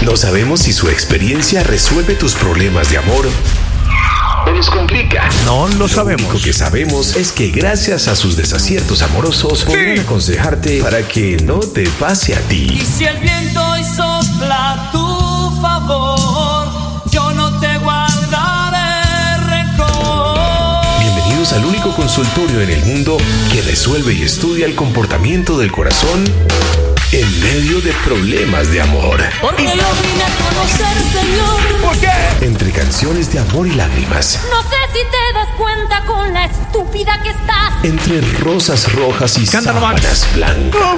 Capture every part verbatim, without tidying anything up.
No sabemos si su experiencia resuelve tus problemas de amor o los complica. No lo sabemos. Lo único que sabemos es que gracias a sus desaciertos amorosos sí. podrán aconsejarte para que no te pase a ti. Y si el viento hoy sopla a tu favor, yo no te guardaré rencor. Bienvenidos al único consultorio en el mundo que resuelve y estudia el comportamiento del corazón en medio de problemas de amor. Porque yo vine a conocer, Señor. ¿Por qué? Entre canciones de amor y lágrimas. No sé si te das cuenta con la estúpida que estás. Entre rosas rojas y Cántalo, sábanas Max. blancas. ¡No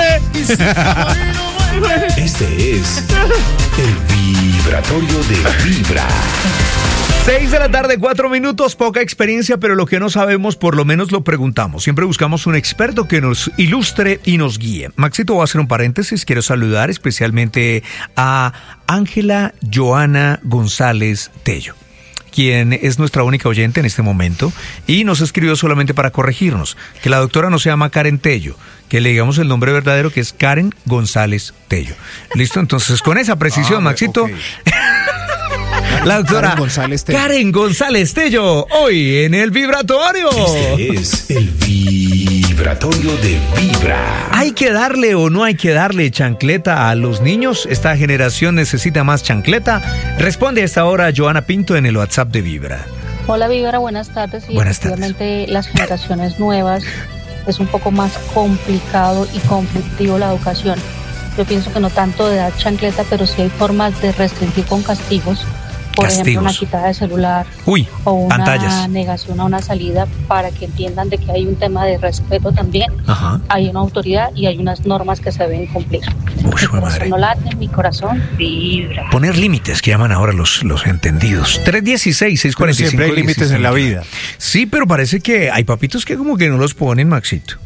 vuelve! Este es el vibratorio de Vibra. Seis de la tarde, cuatro minutos, poca experiencia, pero lo que no sabemos, por lo menos lo preguntamos. Siempre buscamos un experto que nos ilustre y nos guíe. Maxito, voy a hacer un paréntesis. Quiero saludar especialmente a Ángela Joana González Tello, quien es nuestra única oyente en este momento y nos escribió solamente para corregirnos, que la doctora no se llama Karen Tello, que le digamos el nombre verdadero, que es Karen González Tello. ¿Listo? Entonces, con esa precisión, ah, Maxito... Okay. La doctora Karen González Tello. Karen González Tello, hoy en el vibratorio. Este es el vibratorio de Vibra. ¿Hay que darle o no hay que darle chancleta a los niños? ¿Esta generación necesita más chancleta? Responde a esta hora Joana Pinto en el WhatsApp de Vibra. Hola Vibra, buenas tardes. Y buenas efectivamente tardes. Las generaciones nuevas es un poco más complicado y conflictivo la educación. Yo pienso que no tanto de dar chancleta, pero sí hay formas de restringir con castigos. Por Castigos. ejemplo, una quitada de celular. Uy, o una pantallas. negación a una salida para que entiendan de que hay un tema de respeto también. Ajá. Hay una autoridad y hay unas normas que se deben cumplir. Uy, mi corazón madre. no late, mi corazón vibra. Poner límites, que llaman ahora los, los entendidos. tres dieciséis, seis cuarenta y cinco. Siempre hay límites en la vida. Sí, pero parece que hay papitos que como que no los ponen, Maxito.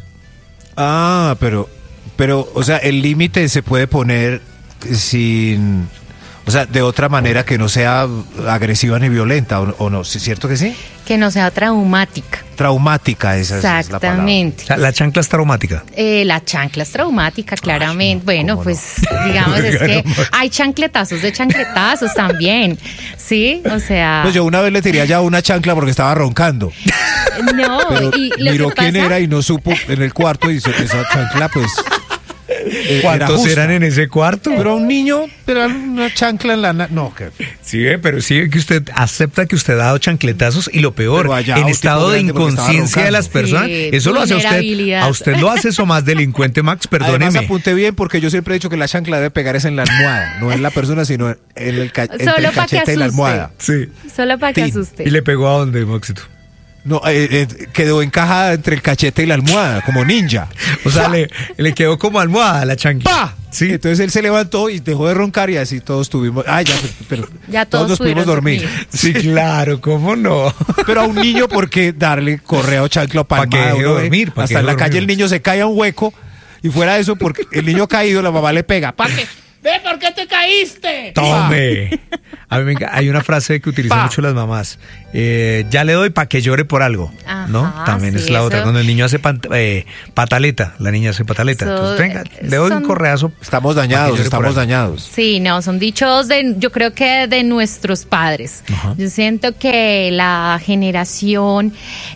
Ah, pero, pero, o sea, el límite se puede poner sin... O sea, de otra manera que no sea agresiva ni violenta, ¿o, o no? ¿Es cierto que sí? Que no sea traumática. Traumática, esa es la palabra. Exactamente. O sea, la chancla es traumática. Eh, la chancla es traumática, claramente. Ay, no, bueno, pues no? digamos, es que hay chancletazos de chancletazos también. ¿Sí? O sea... Pues yo una vez le tiré allá una chancla porque estaba roncando. No, Pero y lo miró que pasa... quién era y no supo en el cuarto y esa chancla, pues... ¿Cuántos era eran en ese cuarto? Pero a un niño, pero una chancla en la... Na- no, que... Sí, pero sí que usted acepta que usted ha dado chancletazos y lo peor, en estado de inconsciencia de las personas, sí, eso lo hace a usted. A usted lo hace eso más delincuente, Max, perdóneme. Además apunte bien porque yo siempre he dicho que la chancla debe pegar es en la almohada, no en la persona, sino en el, ca- entre el cachete y la almohada. Sí. Solo para que Tin. asuste. ¿Y le pegó a dónde, Maxito? No, eh, eh, quedó encajada entre el cachete y la almohada, como ninja. O sea, le, le quedó como almohada la chancla. ¡Pah! Sí. Entonces él se levantó y dejó de roncar y así todos tuvimos... Ah, ya, pero Ya todos, todos nos pudimos pudieron dormir. dormir. Sí, claro, ¿cómo no? Pero a un niño, ¿por qué darle correa o chancla o Pa' que palmada? deje Uno ve, dormir, pa' que hasta en la deje calle dormir. el niño se cae a un hueco y fuera de eso, porque el niño caído, la mamá le pega. ¿Para qué? Ve, ¿por qué te caíste? Tome. A mí me enca- hay una frase que utilizan Pa. mucho las mamás. Eh, ya le doy para que llore por algo. Ajá, ¿No? También sí, es la otra. eso- Cuando el niño hace pan- eh, pataleta, la niña hace pataleta. Eso- Entonces, venga, le doy un son- correazo. Estamos Pa' que dañados, llore por estamos algo. dañados. Sí, no, son dichos de, yo creo que de nuestros padres. Ajá. Yo siento que la generación,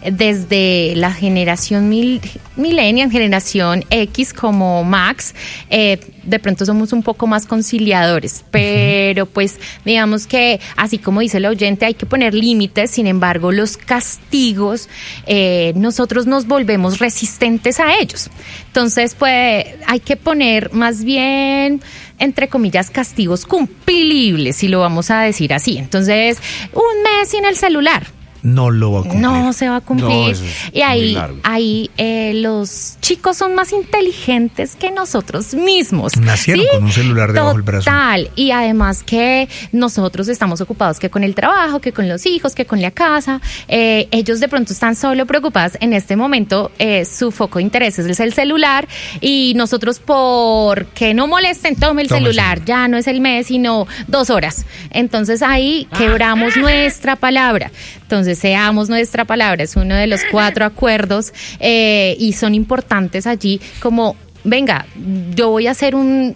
desde la generación mil, millennial, generación X como Max, eh, de pronto somos un poco más conciliadores, pero pues digamos que así como dice el oyente hay que poner límites, sin embargo los castigos, eh, nosotros nos volvemos resistentes a ellos. Entonces pues hay que poner más bien, entre comillas, castigos cumplibles, si lo vamos a decir así. Entonces, un mes sin el celular. No lo va a cumplir. No se va a cumplir. No, eso es y ahí, muy largo. ahí eh, los chicos son más inteligentes que nosotros mismos. Nacieron ¿sí? con un celular debajo del brazo. Total. Y además que nosotros estamos ocupados que con el trabajo, que con los hijos, que con la casa. Eh, ellos de pronto están solo preocupados. En este momento eh, su foco de interés es el celular y nosotros porque no molesten, tome el Tome el celular. celular. Ya no es el mes, sino dos horas. Entonces ahí quebramos nuestra palabra. Entonces seamos nuestra palabra, es uno de los cuatro acuerdos eh, y son importantes allí como, venga, yo voy a hacer un...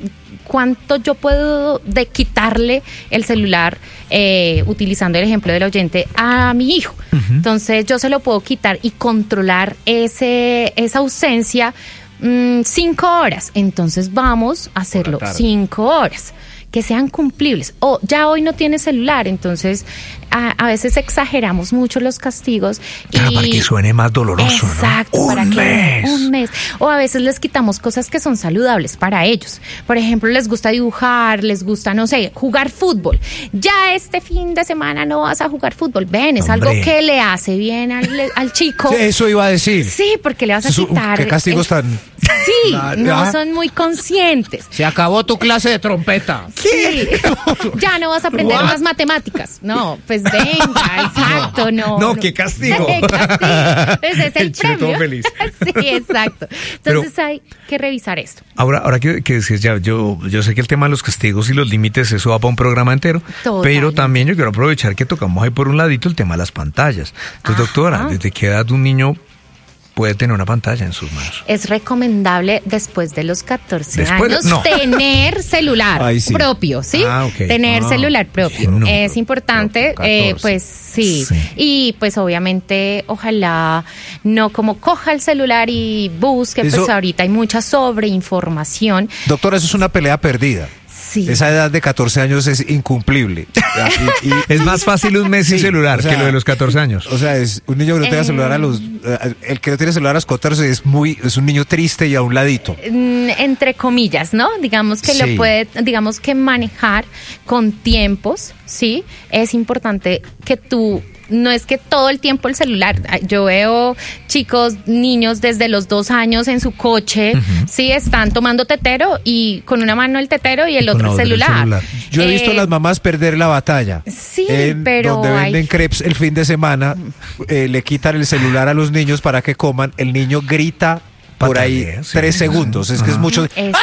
cuánto yo puedo de quitarle el celular, eh, utilizando el ejemplo del oyente, a mi hijo. Uh-huh. Entonces yo se lo puedo quitar y controlar ese esa ausencia mmm, cinco horas. Entonces vamos a hacerlo cinco horas. Que sean cumplibles. O ya hoy no tiene celular, entonces a, a veces exageramos mucho los castigos. Ah, y para que suene más doloroso, exacto, ¿no? para un que mes. un mes. O a veces les quitamos cosas que son saludables para ellos. Por ejemplo, les gusta dibujar, les gusta, no sé, jugar fútbol. Ya este fin de semana no vas a jugar fútbol. Ven, es Hombre. algo que le hace bien al, al chico. Sí, eso iba a decir. Sí, porque le vas a Eso, quitar. ¿Qué castigos tan...? Sí, no son muy conscientes. Se acabó tu clase de trompeta. Sí. Ya no vas a aprender What? más matemáticas. No, pues venga, exacto, no. No, no. qué castigo. ¿Qué castigo? Pues es el, el premio. Feliz. Sí, exacto. Entonces Pero, hay que revisar esto. Ahora, ahora que, que decías ya, yo, yo sé que el tema de los castigos y los límites, eso va para un programa entero. Totalmente. Pero también yo quiero aprovechar que tocamos ahí por un ladito el tema de las pantallas. Entonces, Ajá. doctora, ¿desde qué edad un niño puede tener una pantalla en sus manos? Es recomendable después de los catorce después, años no. tener celular Ay, sí. propio, ¿sí? Ah, okay. Tener ah, celular propio. No, es importante, no, eh, pues sí. sí. Y pues obviamente, ojalá no como coja el celular y busque, eso, pues ahorita hay mucha sobreinformación. Doctora, eso es una pelea perdida. Sí. Esa edad de catorce años es incumplible. Y, y, es más fácil un mes sin sí, celular o sea, que lo de los catorce años. O sea, es un niño que no tenga eh, celular a los... El que no tiene celular a los catorce es muy es un niño triste y a un ladito. Entre comillas, ¿no? Digamos que sí. lo puede, digamos que manejar con tiempos, ¿sí? Es importante que tú... No es que todo el tiempo el celular. Yo veo chicos, niños desde los dos años en su coche, uh-huh. sí, están tomando tetero y con una mano el tetero y el otro el celular. celular. Yo he eh, visto a las mamás perder la batalla. Sí, en pero donde venden hay... crepes el fin de semana, eh, le quitan el celular a los niños para que coman. El niño grita por Patalea, ahí sí, tres sí, segundos. Sí. Es que es mucho. ¡Ah!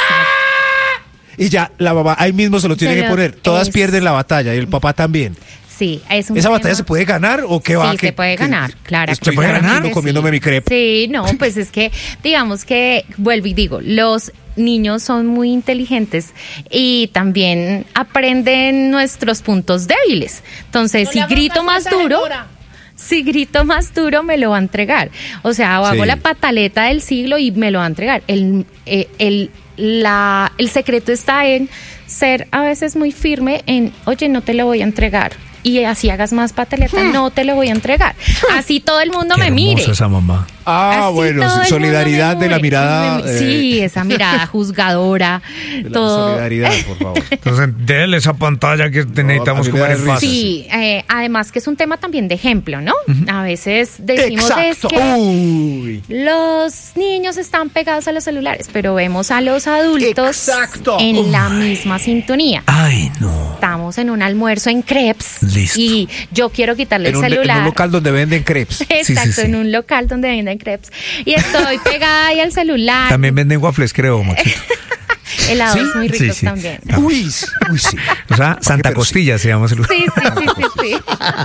Y ya la mamá ahí mismo se lo tiene se que poner. Todas es... pierden la batalla y el papá también. Sí, es un ¿Esa tema... batalla se puede ganar o qué sí, va? Sí, se puede ganar, claro. ¿Se puede ganar? Comiéndome sí. mi crepe. Sí, no, pues es que, digamos que, vuelvo y digo, los niños son muy inteligentes y también aprenden nuestros puntos débiles. Entonces, no si grito más duro... Si grito más duro, me lo va a entregar. O sea, o hago sí. la pataleta del siglo y me lo va a entregar. El, eh, el, la, el secreto está en ser a veces muy firme en, oye, no te lo voy a entregar. Y así hagas más pataleta, hmm. no te lo voy a entregar. Así todo el mundo Qué me mire. Esa mamá. Ah, así bueno, solidaridad de la mirada. Me, eh, sí, esa mirada juzgadora. De todo. Solidaridad, por favor. Entonces, déle esa pantalla que no, necesitamos comer en paz. Sí, eh, además que es un tema también de ejemplo, ¿no? Uh-huh. A veces decimos Exacto. es que Uy. los niños están pegados a los celulares, pero vemos a los adultos Exacto. en Uy. la misma sintonía. Ay, no. Estamos en un almuerzo en crepes. Listo. Y yo quiero quitarle en el un, celular. En un local donde venden crepes. Exacto, sí, sí, sí. en un local donde venden crepes. Y estoy pegada ahí al celular. También venden waffles, creo, Maxito. Helados ¿Sí? muy ricos sí, sí. también. Uy, uy, sí. O sea, Santa Costilla se llama ese lugar. Sí, sí, sí, sí,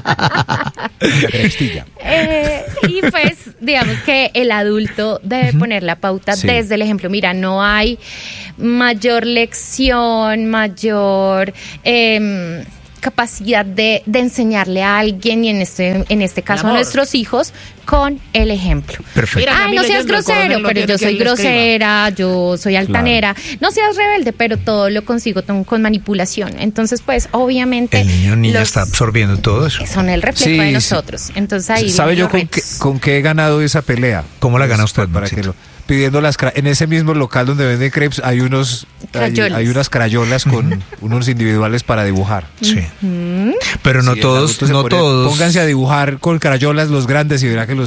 sí. Costilla. Eh, y pues, digamos que el adulto debe uh-huh. poner la pauta sí. desde el ejemplo. Mira, no hay mayor lección, mayor... Eh, capacidad de, de enseñarle a alguien y en este en este caso a nuestros hijos con el ejemplo. Perfecto. Ay, no seas grosero, pero yo soy grosera, yo soy altanera. Claro. No seas rebelde, pero todo lo consigo con, con manipulación. Entonces, pues, obviamente... El niño niña está absorbiendo todo eso. Son el reflejo sí, de nosotros. Sí. Entonces ahí... ¿Sabe yo con qué, con qué he ganado esa pelea? ¿Cómo la gana usted, para que lo, pidiendo las en ese mismo local donde venden crepes hay unos hay, hay unas crayolas con unos individuales para dibujar. Sí. Uh-huh. Pero no sí, todos, no pone, todos. Pónganse a dibujar con crayolas los grandes y verá que los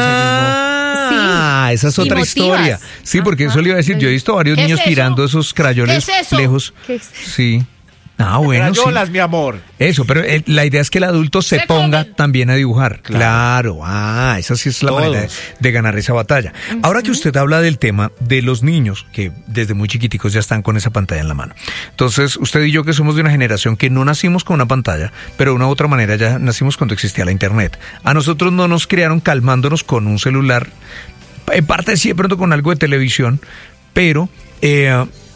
Ah, sí. Esa es otra historia. Sí, porque Ajá. eso le iba a decir, yo he visto varios niños es tirando esos crayoles ¿Qué es eso? lejos. ¿Qué es? Sí. Ah, bueno, Crayolas, sí. mi amor. Eso, pero eh, la idea es que el adulto se, se ponga comen. también a dibujar. Claro. claro. Ah, esa sí es la Todos. manera de, de ganar esa batalla. Uh-huh. Ahora que usted habla del tema de los niños, que desde muy chiquiticos ya están con esa pantalla en la mano. Entonces, usted y yo que somos de una generación que no nacimos con una pantalla, pero de una u otra manera ya nacimos cuando existía la internet. A nosotros no nos criaron calmándonos con un celular, en parte sí de pronto con algo de televisión, pero... Eh,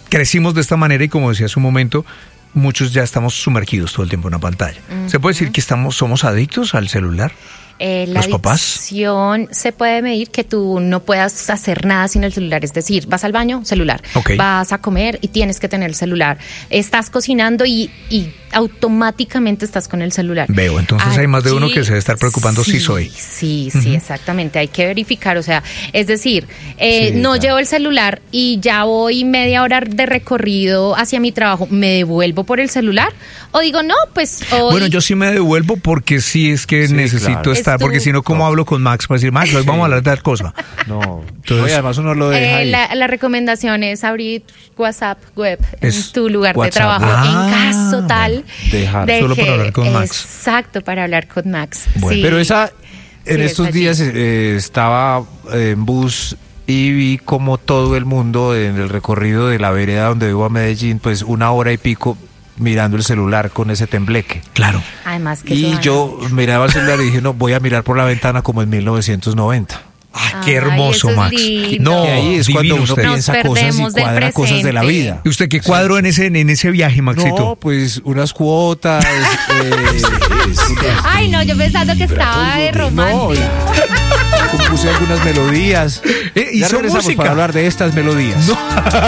crecimos de esta manera y como decía hace un momento, muchos ya estamos sumergidos todo el tiempo en una pantalla. Uh-huh. ¿Se puede decir que estamos, somos adictos al celular? Eh, la adicción se puede medir que tú no puedas hacer nada sin el celular, es decir, vas al baño, celular, okay. Vas a comer y tienes que tener el celular, estás cocinando y, y automáticamente estás con el celular. Veo, entonces Aquí, hay más de uno que se debe estar preocupando sí, si soy. Sí, sí, uh-huh. exactamente, hay que verificar, o sea, es decir, eh, sí, no ya. llevo el celular y ya voy media hora de recorrido hacia mi trabajo, ¿me devuelvo por el celular? O digo, no, pues hoy... Bueno, yo sí me devuelvo porque sí es que sí, necesito claro. estar, porque si no, ¿cómo no. hablo con Max para decir, Max, hoy vamos a hablar de tal cosa? No, entonces, oye, además uno lo deja eh, ahí. La, la recomendación es abrir WhatsApp web es en tu lugar WhatsApp. de trabajo, ah, en caso tal dejar. de Solo que, para hablar con Max. Exacto, para hablar con Max. Bueno, sí. Pero esa, en sí, estos días eh, estaba en bus y vi como todo el mundo en el recorrido de la vereda donde vivo a Medellín, pues una hora y pico mirando el celular con ese tembleque. Claro. Además que y yo miraba el celular y dije, no, voy a mirar por la ventana como en mil novecientos noventa. Ay, qué hermoso, Ay, Max. No, y ahí es cuando uno usted. piensa cosas y cuadra cosas de la vida. ¿Y usted qué cuadró sí. en ese en ese viaje, Maxito? No, pues unas cuotas. eh, Ay, no, yo pensando que estaba de romántico. No, compuse algunas melodías. Eh, ya regresamos música para hablar de estas melodías. No.